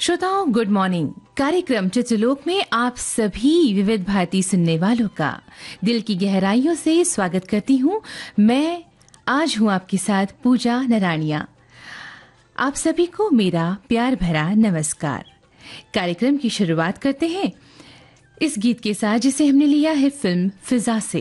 श्रोताओं, good morning. कार्यक्रम चित्रलोक में आप सभी विविध भारती सुनने वालों का दिल की गहराइयों से स्वागत करती हूँ। मैं आज हूँ आपके साथ पूजा नराणिया। आप सभी को मेरा प्यार भरा नमस्कार। कार्यक्रम की शुरुआत करते हैं इस गीत के साथ, जिसे हमने लिया है फिल्म फिजा से।